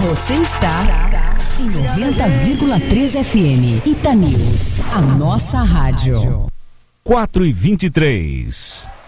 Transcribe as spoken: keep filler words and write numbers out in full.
Você está em noventa vírgula três F M. Itanews, a nossa rádio. quatro e vinte e três.